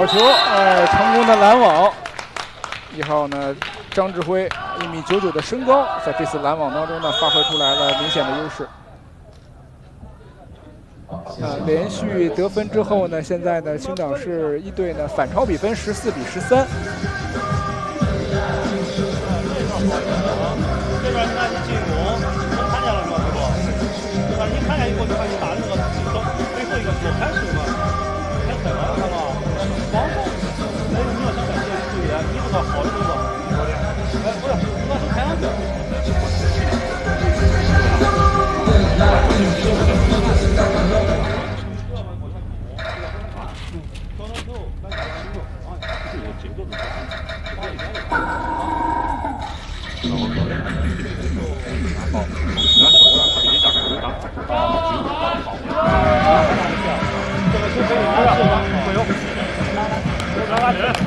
球，成功的拦网。1号呢，张志辉1.99米的身高，在这次拦网当中呢，发挥出来了明显的优势。连续得分之后呢，现在呢，青岛市一队呢反超比分14-13。 这边看进攻，能看见了是吧，师傅？对吧？你看见以后就看你打的那个最后一个左开始嘛，开腿了，看到吧？防守，所以你要想感谢队员，你这个好的这个，哎，不是，你把手抬上去。这个就可以拿去了，加油！